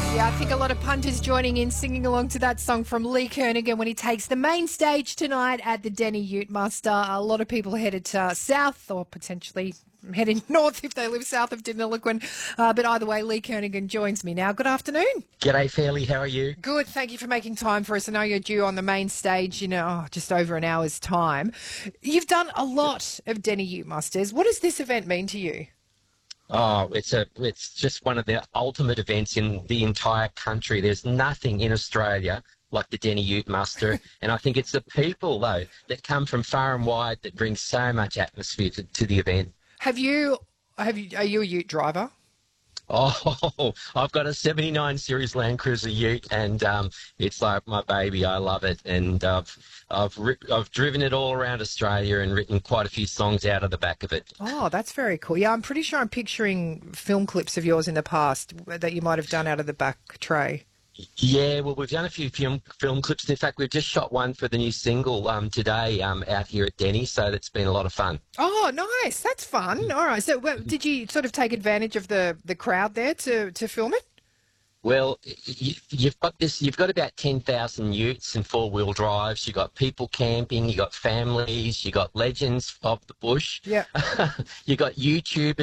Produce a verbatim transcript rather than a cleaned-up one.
Yeah, I think a lot of punters joining in, singing along to that song from Lee Kernaghan when he takes the main stage tonight at the Denny Ute Muster. A lot of people headed uh, south or potentially heading north if they live south of Deniliquin. Uh, but either way, Lee Kernaghan joins me now. Good afternoon. G'day, Fairley. How are you? Good. Thank you for making time for us. I know you're due on the main stage in oh, just over an hour's time. You've done a lot of Denny Ute Musters. What does this event mean to you? Oh, it's a it's just one of the ultimate events in the entire country. There's nothing in Australia like the Denny Ute Muster, and I think it's the people, though, that come from far and wide that bring so much atmosphere to, to the event. Have you, have you, are you a Ute driver? Oh, I've got a seventy-nine Series Land Cruiser Ute, and um, it's like my baby. I love it, and I've I've ri- I've driven it all around Australia and written quite a few songs out of the back of it. Oh, that's very cool. Yeah, I'm pretty sure I'm picturing film clips of yours in the past that you might have done out of the back tray. Yeah, well, we've done a few film film clips. In fact, we've just shot one for the new single um, today um, out here at Denny, so that's been a lot of fun. Oh, nice. That's fun. All right. So well, did you sort of take advantage of the, the crowd there to, to film it? Well, you, you've got this. You've got about ten thousand utes and four-wheel drives. You've got people camping. You've got families. You've got legends of the bush. Yeah. You've got YouTubers.